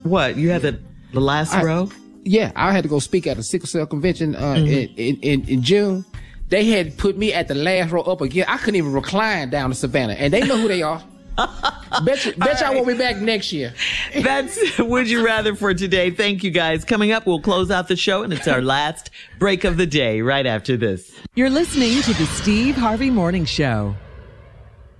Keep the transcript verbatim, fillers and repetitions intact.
What? You had the, the last I, row? Yeah, I had to go speak at a sickle cell convention uh, mm-hmm. in, in, in, in June. They had put me at the last row up again. I couldn't even recline down to Savannah, and they know who they are. bet you, bet y'all right. won't be back next year. That's Would You Rather for today. Thank you, guys. Coming up, we'll close out the show, and it's our last break of the day right after this. You're listening to the Steve Harvey Morning Show.